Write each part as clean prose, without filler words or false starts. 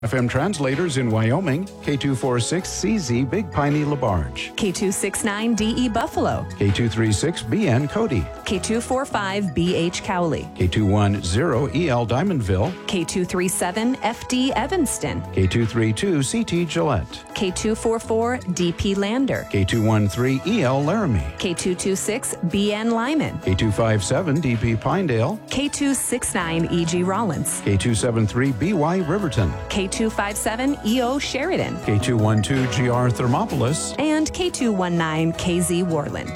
FM translators in Wyoming, K246CZ Big Piney LaBarge, K269DE Buffalo, K236BN Cody, K245BH Cowley, K210EL Diamondville, K237FD Evanston, K232CT Gillette, K244DP Lander, K213EL Laramie, K226BN Lyman, K257DP Pinedale, K269EG Rollins, K273BY Riverton, K257EO Sheridan, K212GR Thermopolis, and K219KZ Warland.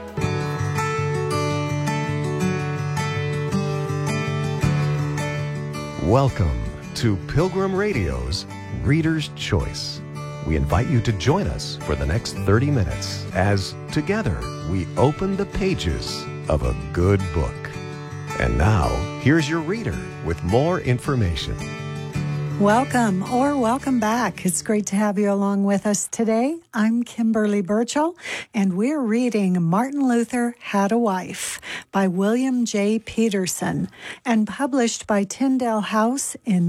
Welcome to Pilgrim Radio's Reader's Choice. We invite you to join us for the next 30 minutes as together we open the pages of a good book. And now, here's your reader with more information. Welcome or welcome back. It's great to have you along with us today. I'm Kimberly Burchell, and we're reading Martin Luther Had a Wife by William J. Peterson and published by Tyndale House in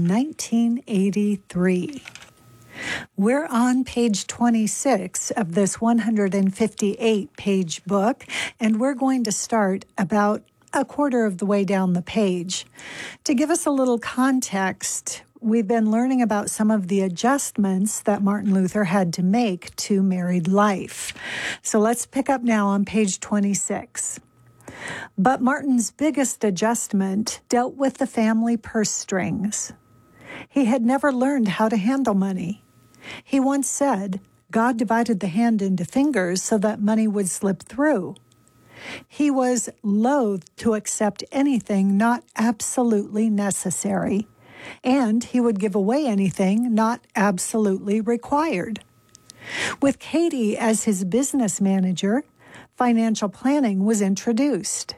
1983. We're on page 26 of this 158-page book, and we're going to start about a quarter of the way down the page. To give us a little context, we've been learning about some of the adjustments that Martin Luther had to make to married life. So let's pick up now on page 26. But Martin's biggest adjustment dealt with the family purse strings. He had never learned how to handle money. He once said, God divided the hand into fingers so that money would slip through. He was loath to accept anything not absolutely necessary, and he would give away anything not absolutely required. With Katie as his business manager, financial planning was introduced.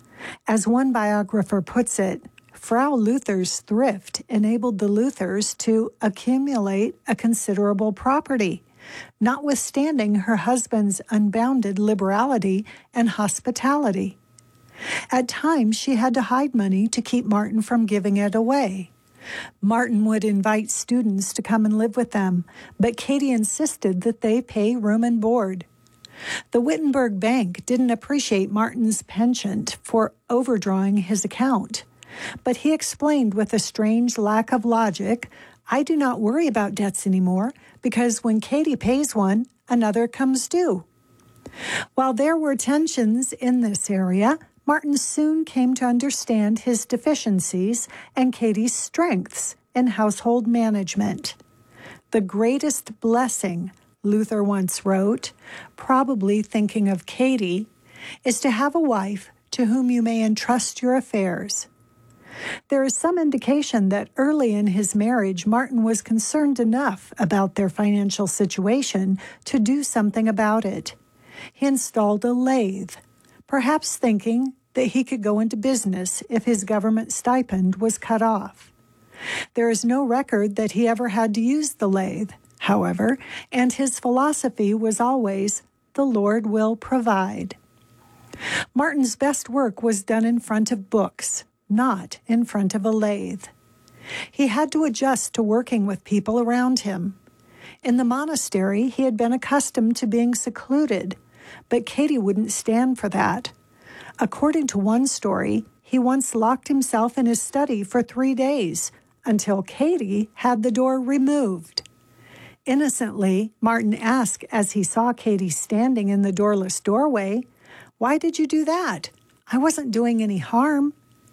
As one biographer puts it, Frau Luther's thrift enabled the Luthers to accumulate a considerable property, notwithstanding her husband's unbounded liberality and hospitality. At times, she had to hide money to keep Martin from giving it away. Martin would invite students to come and live with them, but Katie insisted that they pay room and board. The Wittenberg Bank didn't appreciate Martin's penchant for overdrawing his account, but he explained with a strange lack of logic, I do not worry about debts anymore because when Katie pays one, another comes due. While there were tensions in this area, Martin soon came to understand his deficiencies and Katie's strengths in household management. The greatest blessing, Luther once wrote, probably thinking of Katie, is to have a wife to whom you may entrust your affairs. There is some indication that early in his marriage, Martin was concerned enough about their financial situation to do something about it. He installed a lathe, perhaps thinking that he could go into business if his government stipend was cut off. There is no record that he ever had to use the lathe, however, and his philosophy was always, the Lord will provide. Martin's best work was done in front of books, not in front of a lathe. He had to adjust to working with people around him. In the monastery, he had been accustomed to being secluded, but Katie wouldn't stand for that. According to one story, he once locked himself in his study for 3 days until Katie had the door removed. Innocently, Martin asked as he saw Katie standing in the doorless doorway, "Why did you do that? I wasn't doing any harm."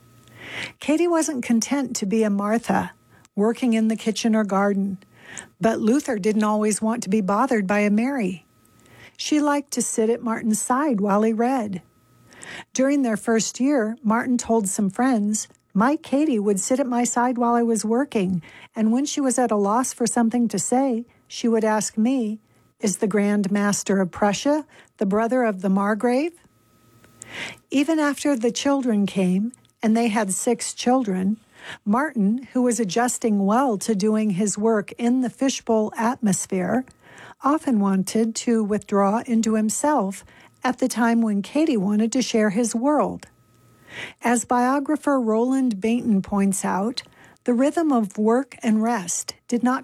Katie wasn't content to be a Martha, working in the kitchen or garden, but Luther didn't always want to be bothered by a Mary. She liked to sit at Martin's side while he read. During their first year, Martin told some friends, "My Katie would sit at my side while I was working, and when she was at a loss for something to say, she would ask me, 'Is the Grand Master of Prussia the brother of the Margrave?'" Even after the children came, and they had 6 children, Martin, who was adjusting well to doing his work in the fishbowl atmosphere, often wanted to withdraw into himself at the time when Katie wanted to share his world. As biographer Roland Bainton points out, The rhythm of work and rest did not